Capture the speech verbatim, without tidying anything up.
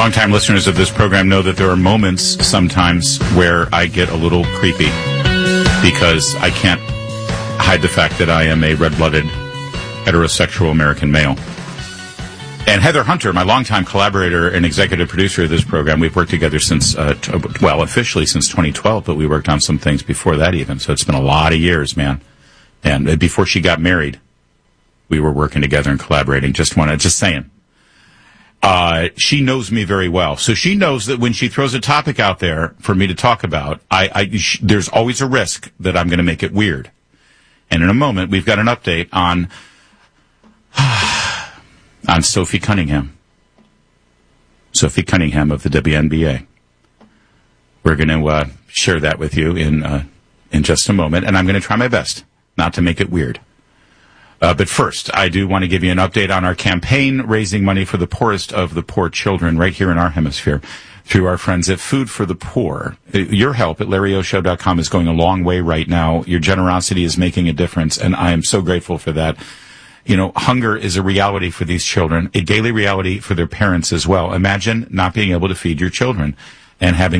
Longtime listeners of this program know that there are moments sometimes where I get a little creepy because I can't hide the fact that I am a red-blooded heterosexual American male. And Heather Hunter, my longtime collaborator and executive producer of this program, we've worked together since, uh, t- well, officially since twenty twelve, but we worked on some things before that even. So it's been a lot of years, man. And before she got married, we were working together and collaborating. Just want to, just saying. Uh, she knows me very well. So she knows that when she throws a topic out there for me to talk about, I, I sh- there's always a risk that I'm going to make it weird. And in a moment, we've got an update on, on Sophie Cunningham. Sophie Cunningham of the W N B A. We're going to, uh, share that with you in, uh, in just a moment. And I'm going to try my best not to make it weird. Uh, but first, I do want to give you an update on our campaign raising money for the poorest of the poor children right here in our hemisphere through our friends at Food for the Poor. Your help at Larry O Show dot com is going a long way right now. Your generosity is making a difference, and I am so grateful for that. You know, hunger is a reality for these children, a daily reality for their parents as well. Imagine not being able to feed your children and having